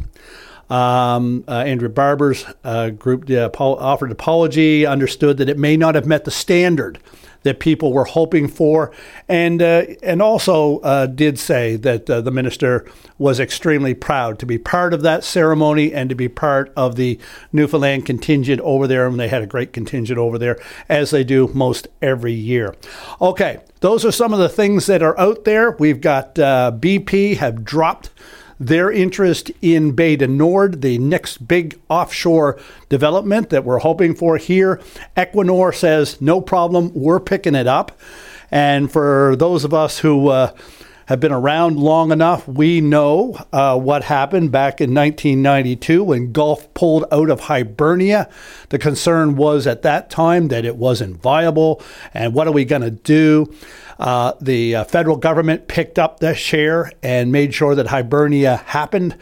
Um, uh, Andrew Barber's uh, group uh, offered apology, understood that it may not have met the standard that people were hoping for, and uh, and also uh, did say that uh, the minister was extremely proud to be part of that ceremony and to be part of the Newfoundland contingent over there. And they had a great contingent over there, as they do most every year. Okay, those are some of the things that are out there. We've got uh, B P have dropped their interest in Bay du Nord, the next big offshore development that we're hoping for here. Equinor says, no problem, we're picking it up. And for those of us who uh, have been around long enough, we know uh, what happened back in nineteen ninety-two when Gulf pulled out of Hibernia. The concern was at that time that it wasn't viable, and what are we going to do? Uh, the uh, federal government picked up the share and made sure that Hibernia happened.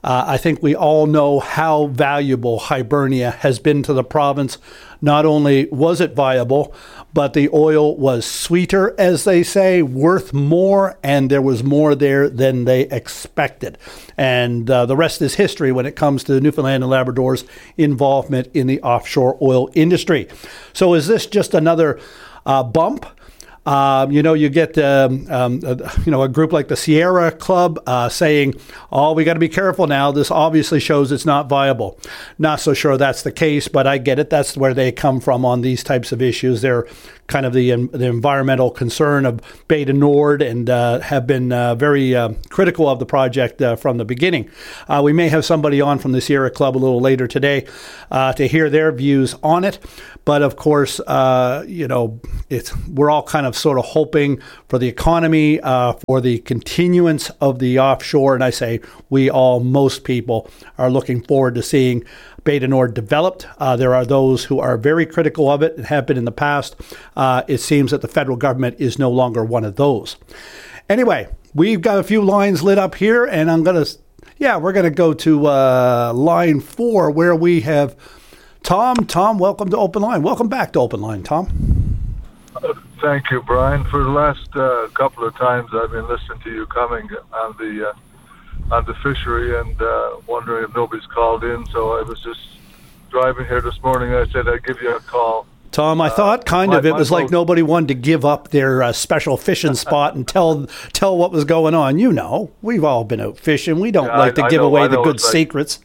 Uh, I think we all know how valuable Hibernia has been to the province. Not only was it viable, but the oil was sweeter, as they say, worth more, and there was more there than they expected. And uh, the rest is history when it comes to Newfoundland and Labrador's involvement in the offshore oil industry. So is this just another uh, bump? Um, you know, you get um, um, uh, you know a group like the Sierra Club uh, saying, "Oh, we got to be careful now. This obviously shows it's not viable." Not so sure that's the case, but I get it. That's where they come from on these types of issues. They're kind of the the environmental concern of Bay du Nord and uh, have been uh, very uh, critical of the project uh, from the beginning. Uh, we may have somebody on from the Sierra Club a little later today uh, to hear their views on it. But of course, uh, you know, it's we're all kind of sort of hoping for the economy, uh, for the continuance of the offshore. And I say we all, most people, are looking forward to seeing Bay du Nord developed. Uh, there are those who are very critical of it and have been in the past. Uh, it seems that the federal government is no longer one of those. Anyway, we've got a few lines lit up here, and I'm going to, yeah, we're going to go to uh, line four where we have Tom. Tom, welcome to Open Line. Welcome back to Open Line, Tom. Uh, thank you, Brian. For the last uh, couple of times I've been listening to you coming on the uh, on the fishery and uh, wondering if nobody's called in. So I was just driving here this morning. I said I'd give you a call. Tom, I thought kind uh, of my, it was like nobody wanted to give up their uh, special fishing spot and tell tell what was going on. You know, we've all been out fishing. We don't yeah, like I, to give I know, away I the know, good like, secrets.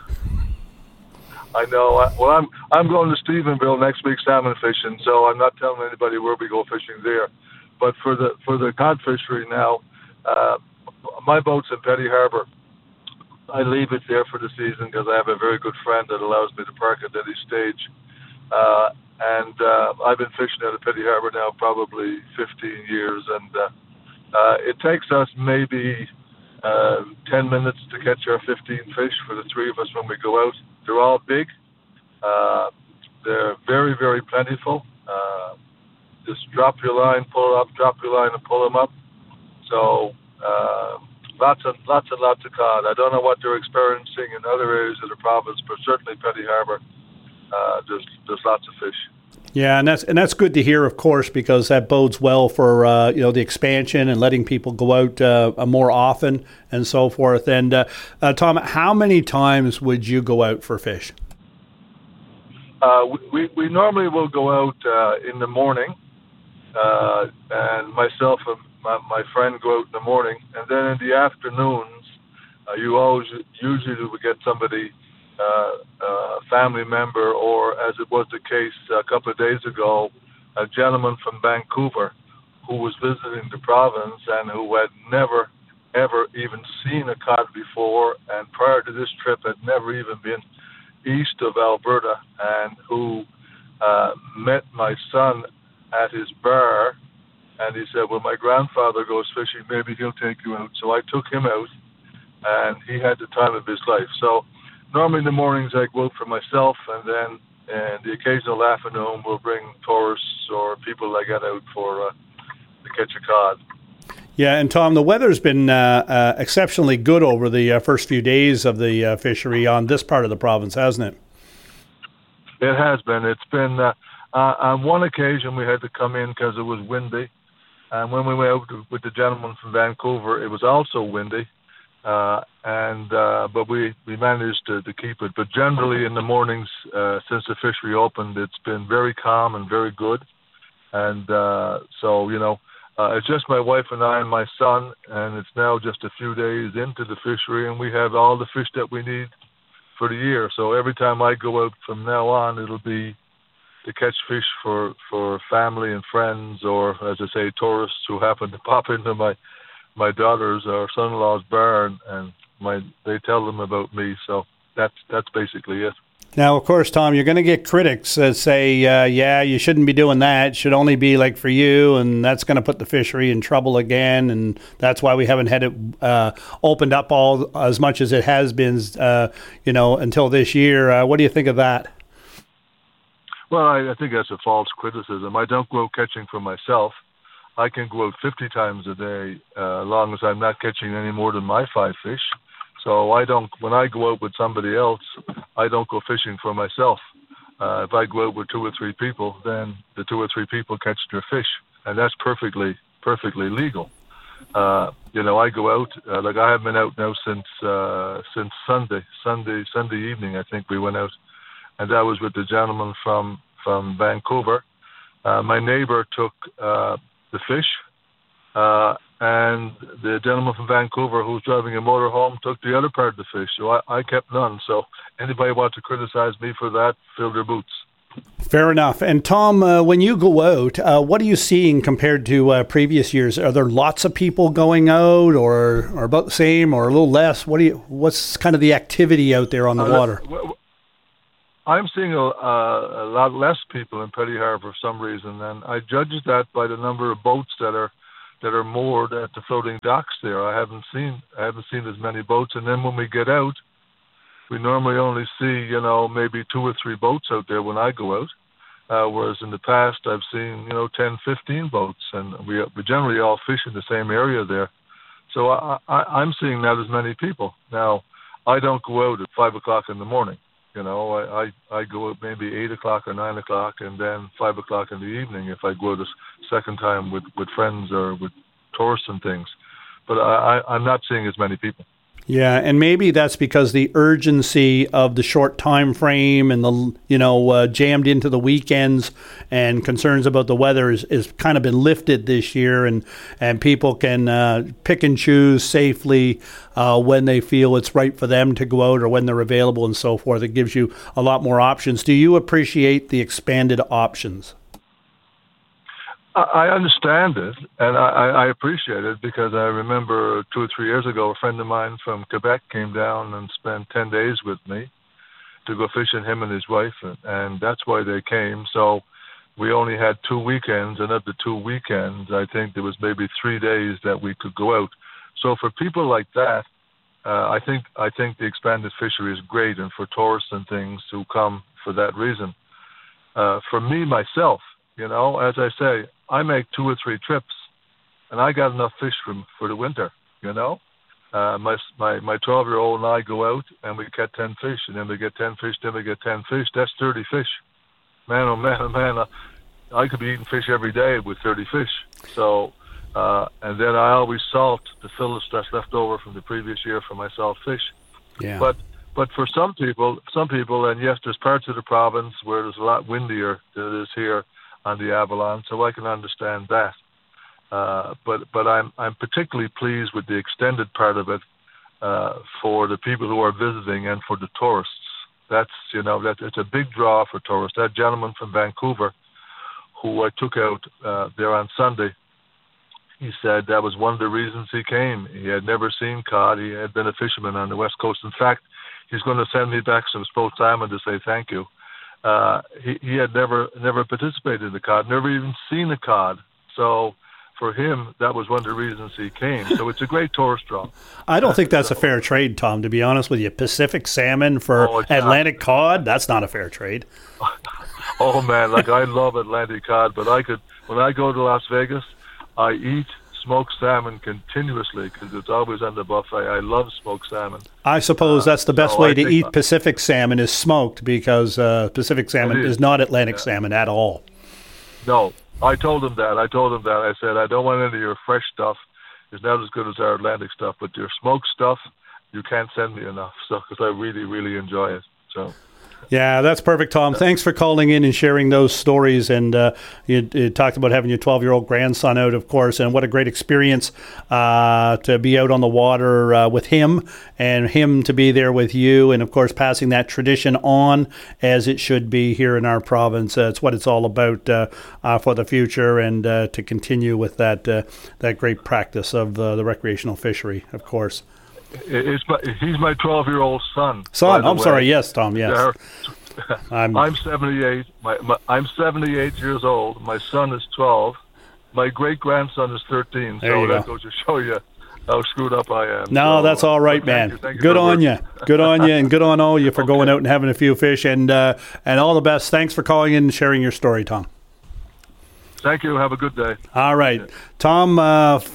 I know. I, well, I'm I'm going to Stephenville next week salmon fishing, so I'm not telling anybody where we go fishing there. But for the for the cod fishery now, uh, my boat's in Petty Harbour. I leave it there for the season because I have a very good friend that allows me to park at any stage. Uh, and uh, I've been fishing out of Petty Harbour now probably fifteen years, and uh, uh, it takes us maybe uh, ten minutes to catch our fifteen fish for the three of us when we go out. They're all big. Uh, they're very, very plentiful. Uh, just drop your line, pull up, drop your line, and pull them up. So uh, lots and lots and lots of cod. I don't know what they're experiencing in other areas of the province, but certainly Petty Harbour, uh, there's there's lots of fish. Yeah, and that's and that's good to hear, of course, because that bodes well for uh, you know the expansion and letting people go out uh, more often and so forth. And uh, uh, Tom, how many times would you go out for fish? Uh, we we normally will go out uh, in the morning, uh, and myself and my, my friend go out in the morning, and then in the afternoons, uh, you always usually will get somebody. Uh, a family member, or as it was the case a couple of days ago, a gentleman from Vancouver who was visiting the province and who had never, ever even seen a cod before, and prior to this trip had never even been east of Alberta, and who uh, met my son at his bar, and he said, well, my grandfather goes fishing, maybe he'll take you out. So I took him out, and he had the time of his life. So normally in the mornings I go out for myself, and then and the occasional afternoon we'll bring tourists or people like that out for uh, to catch a cod. Yeah, and Tom, the weather's been uh, uh, exceptionally good over the uh, first few days of the uh, fishery on this part of the province, hasn't it? It has been. It's been uh, uh, on one occasion we had to come in because it was windy, and when we went out with the gentleman from Vancouver, it was also windy. Uh, and uh, but we, we managed to, to keep it. But generally in the mornings, uh, since the fishery opened, it's been very calm and very good. And uh, so, you know, uh, it's just my wife and I and my son, and it's now just a few days into the fishery, and we have all the fish that we need for the year. So every time I go out from now on, it'll be to catch fish for, for family and friends, or, as I say, tourists who happen to pop into my my daughter's or son-in-law's bar, and, and my they tell them about me. So that's that's basically it. Now, of course, Tom, you're going to get critics that say, uh, yeah, you shouldn't be doing that. It should only be like for you, and that's going to put the fishery in trouble again, and that's why we haven't had it uh, opened up all as much as it has been, uh, you know, until this year. Uh, what do you think of that? Well, I, I think that's a false criticism. I don't go catching for myself. I can go out fifty times a day, uh, as long as I'm not catching any more than my five fish. So I don't, when I go out with somebody else, I don't go fishing for myself. Uh, if I go out with two or three people, then the two or three people catch their fish, and that's perfectly, perfectly legal. Uh, you know, I go out, uh, like I have been out now since, uh, since Sunday, Sunday, Sunday evening, I think we went out, and that was with the gentleman from, from Vancouver. Uh, my neighbor took, uh, the fish, uh, and the gentleman from Vancouver who's driving a motorhome took the other part of the fish. So I, I kept none. So anybody wants to criticize me for that, fill their boots. Fair enough. And Tom, uh, when you go out, uh, what are you seeing compared to uh, previous years? Are there lots of people going out, or, or about the same, or a little less? What do you? What's kind of the activity out there on the uh, water? I'm seeing a, a, a lot less people in Petty Harbour for some reason, and I judge that by the number of boats that are that are moored at the floating docks there. I haven't seen I haven't seen as many boats, and then when we get out, we normally only see, you know, maybe two or three boats out there when I go out, uh, whereas in the past I've seen, you know, ten, fifteen boats, and we we generally all fish in the same area there. So I, I, I'm seeing not as many people. Now, I don't go out at five o'clock in the morning. You know, I, I, I go out maybe eight o'clock or nine o'clock, and then five o'clock in the evening if I go out a second time with, with friends or with tourists and things. But I, I, I'm not seeing as many people. Yeah, and maybe that's because the urgency of the short time frame and the, you know, uh, jammed into the weekends and concerns about the weather is, is kind of been lifted this year, and, and people can uh, pick and choose safely uh, when they feel it's right for them to go out or when they're available and so forth. It gives you a lot more options. Do you appreciate the expanded options? I understand it, and I, I appreciate it, because I remember two or three years ago, a friend of mine from Quebec came down and spent ten days with me to go fishing, him and his wife, and, and that's why they came. So we only had two weekends, and of the two weekends, I think there was maybe three days that we could go out. So for people like that, uh, I think I think the expanded fishery is great, and for tourists and things who come for that reason. Uh, for me, myself, you know, as I say, I make two or three trips, and I got enough fish for for the winter. You know, uh, my my my twelve-year-old and I go out, and we get ten fish, and then we get ten fish, then we get ten fish. That's thirty fish. Man, oh man, oh man, uh, I could be eating fish every day with thirty fish. So, uh, and then I always salt the fillets that's left over from the previous year for my salt fish. Yeah. But but for some people, some people, and yes, there's parts of the province where there's a lot windier than it is here on the Avalon, so I can understand that. Uh, but but I'm I'm particularly pleased with the extended part of it uh, for the people who are visiting and for the tourists. That's, you know, that it's a big draw for tourists. That gentleman from Vancouver, who I took out uh, there on Sunday, he said that was one of the reasons he came. He had never seen cod. He had been a fisherman on the West Coast. In fact, he's going to send me back some smoked salmon to say thank you. Uh, he, he had never never participated in the cod, never even seen a cod. So for him, that was one of the reasons he came. So it's a great tourist draw. I don't think that's a fair trade, Tom, to be honest with you. Pacific salmon for oh, Atlantic not. cod, that's not a fair trade. Oh, man, like I love Atlantic cod, but I could, when I go to Las Vegas, I eat smoked salmon continuously because it's always on the buffet. I love smoked salmon. I suppose uh, that's the best so way I to eat that. Pacific salmon is smoked, because uh, Pacific salmon is. is not Atlantic yeah. salmon at all. No, I told him that. I told him that. I said, I don't want any of your fresh stuff. It's not as good as our Atlantic stuff, but your smoked stuff, you can't send me enough, so because I really, really enjoy it. So. Yeah, that's perfect, Tom. Thanks for calling in and sharing those stories. And uh, you, you talked about having your twelve-year-old grandson out, of course, and what a great experience uh, to be out on the water uh, with him, and him to be there with you, and, of course, passing that tradition on as it should be here in our province. Uh, it's what it's all about uh, uh, for the future, and uh, to continue with that uh, that great practice of uh, the recreational fishery, of course. It's my, he's my twelve-year-old son. Son, I'm way. sorry. Yes, Tom. Yes. I'm, I'm seventy-eight. My, my, I'm seventy-eight years old. My son is twelve. My great-grandson is thirteen. There so you that go. goes to show you how screwed up I am. No, so, that's all right, man. Thank you, thank you good on you. Good on you, and good on all you for okay. going out and having a few fish, and uh, and all the best. Thanks for calling in and sharing your story, Tom. Thank you. Have a good day. All right. Tom, uh,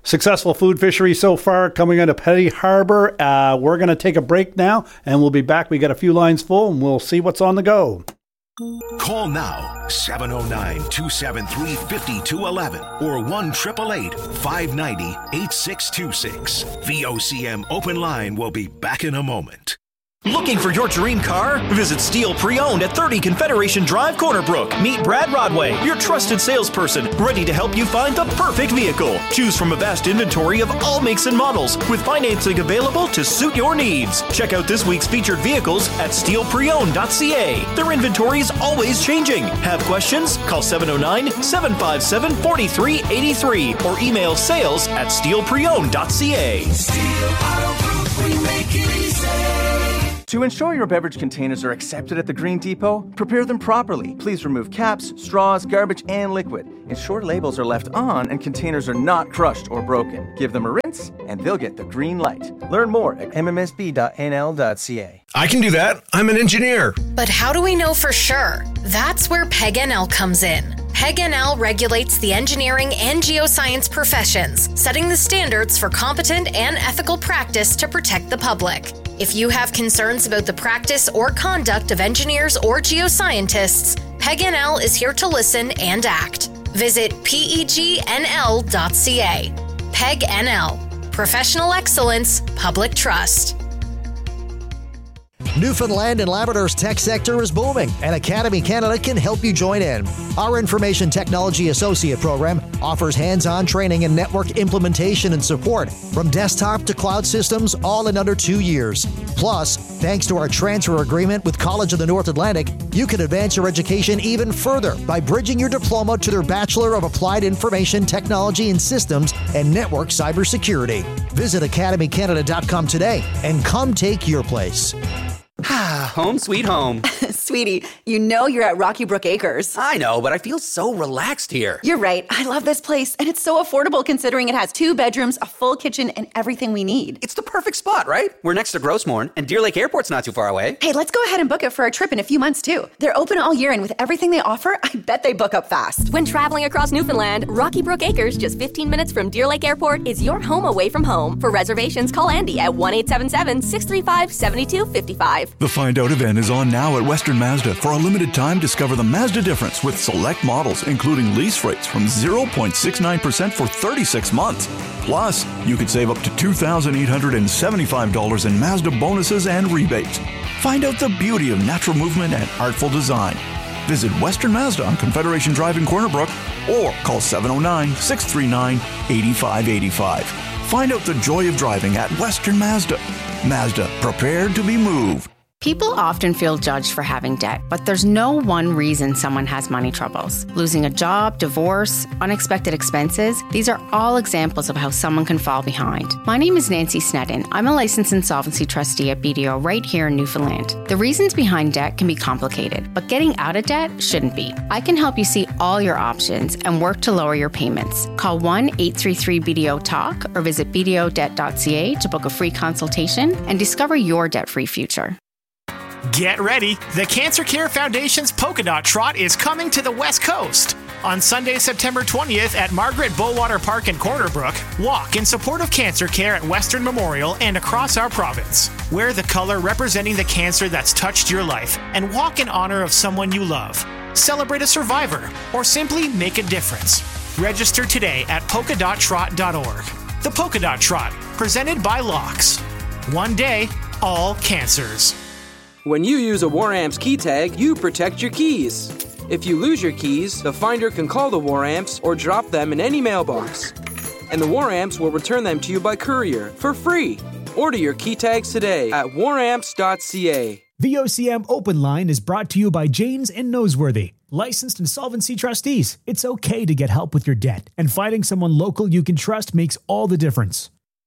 Successful food fishery so far coming out of Petty Harbor. Uh, we're going to take a break now, and we'll be back. We got a few lines full, and we'll see what's on the go. Call now, seven oh nine, two seven three, five two one one or one eight eight eight, five nine zero, eight six two six. V O C M Open Line will be back in a moment. Looking for your dream car? Visit Steel Pre-Owned at thirty Confederation Drive, Corner Brook. Meet Brad Rodway, your trusted salesperson, ready to help you find the perfect vehicle. Choose from a vast inventory of all makes and models, with financing available to suit your needs. Check out this week's featured vehicles at steel pre owned dot c a. Their inventory is always changing. Have questions? Call seven oh nine, seven five seven, four three eight three or email sales at steel pre owned dot c a. Steel Auto Group, we make it easy. To ensure your beverage containers are accepted at the Green Depot, prepare them properly. Please remove caps, straws, garbage, and liquid. Ensure labels are left on and containers are not crushed or broken. Give them a rinse, and they'll get the green light. Learn more at m m s b dot n l dot c a. I can do that. I'm an engineer. But how do we know for sure? That's where P E G N L comes in. P E G N L regulates the engineering and geoscience professions, setting the standards for competent and ethical practice to protect the public. If you have concerns about the practice or conduct of engineers or geoscientists, P E G N L is here to listen and act. Visit P E G N L dot c a. P E G N L. Professional excellence, public trust. Newfoundland and Labrador's tech sector is booming, and Academy Canada can help you join in. Our Information Technology Associate program offers hands-on training in network implementation and support, from desktop to cloud systems, all in under two years. Plus, thanks to our transfer agreement with College of the North Atlantic, you can advance your education even further by bridging your diploma to their Bachelor of Applied Information Technology and Systems and Network Cybersecurity. Visit academy canada dot com today and come take your place. Home sweet home. Sweetie, you know you're at Rocky Brook Acres. I know, but I feel so relaxed here. You're right. I love this place, and it's so affordable considering it has two bedrooms, a full kitchen, and everything we need. It's the perfect spot, right? We're next to Grossmorn, and Deer Lake Airport's not too far away. Hey, let's go ahead and book it for a trip in a few months, too. They're open all year, and with everything they offer, I bet they book up fast. When traveling across Newfoundland, Rocky Brook Acres, just fifteen minutes from Deer Lake Airport, is your home away from home. For reservations, call Andy at one eight seven seven, six three five, seven two five five. The Find Out event is on now at Western Mazda. For a limited time, discover the Mazda difference with select models, including lease rates from zero point six nine percent for thirty-six months. Plus, you could save up to two thousand eight hundred seventy-five dollars in Mazda bonuses and rebates. Find out the beauty of natural movement and artful design. Visit Western Mazda on Confederation Drive in Corner Brook or call seven oh nine, six three nine, eight five eight five. Find out the joy of driving at Western Mazda. Mazda, prepared to be moved. People often feel judged for having debt, but there's no one reason someone has money troubles. Losing a job, divorce, unexpected expenses, these are all examples of how someone can fall behind. My name is Nancy Snedden. I'm a licensed insolvency trustee at B D O right here in Newfoundland. The reasons behind debt can be complicated, but getting out of debt shouldn't be. I can help you see all your options and work to lower your payments. Call one eight three three B D O talk or visit b d o debt dot c a to book a free consultation and discover your debt-free future. Get ready! The Cancer Care Foundation's Polka Dot Trot is coming to the West Coast. On Sunday, September twentieth at Margaret Bowater Park in Corner Brook, walk in support of cancer care at Western Memorial and across our province. Wear the color representing the cancer that's touched your life and walk in honor of someone you love. Celebrate a survivor or simply make a difference. Register today at polka dot trot dot org. The Polka Dot Trot, presented by Locks. One day, all cancers. When you use a WarAmps key tag, you protect your keys. If you lose your keys, the finder can call the WarAmps or drop them in any mailbox. And the WarAmps will return them to you by courier for free. Order your key tags today at war amps dot c a. V O C M Open Line is brought to you by Janes and Noseworthy, licensed insolvency trustees. It's okay to get help with your debt, and finding someone local you can trust makes all the difference.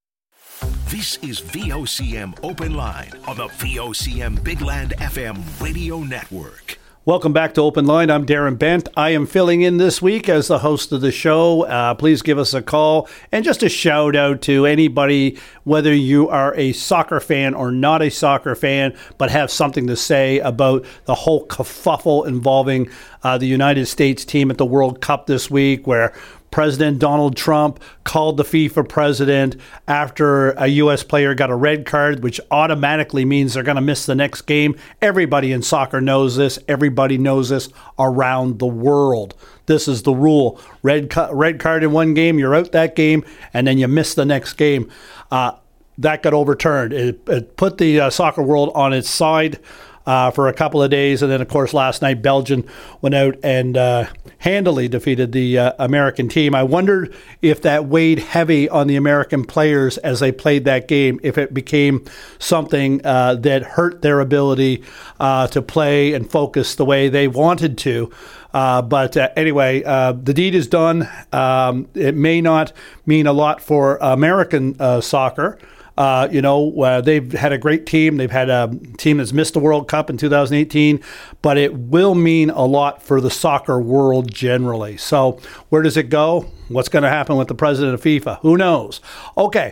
This is V O C M Open Line on the V O C M Big Land F M radio network. Welcome back to Open Line. I'm Darren Bent. I am filling in this week as the host of the show. Uh, please give us a call. And just a shout out to anybody, whether you are a soccer fan or not a soccer fan, but have something to say about the whole kerfuffle involving uh, the United States team at the World Cup this week, where President Donald Trump called the FIFA president after a U S player got a red card, which automatically means they're going to miss the next game. Everybody in soccer knows this. Everybody knows this around the world. This is the rule. Red, cu- red card in one game, you're out that game, and then you miss the next game. Uh, that got overturned. It, it put the uh, soccer world on its side uh, for a couple of days, and then, of course, last night Belgium went out and uh, handily defeated the uh, American team. I wondered if that weighed heavy on the American players as they played that game, if it became something uh, that hurt their ability uh, to play and focus the way they wanted to. Uh, but uh, anyway, uh, the deed is done. Um, it may not mean a lot for American uh, soccer. Uh, you know, uh, they've had a great team. They've had a team that's missed the World Cup in two thousand eighteen, but it will mean a lot for the soccer world generally. So where does it go? What's going to happen with the president of FIFA? Who knows? Okay,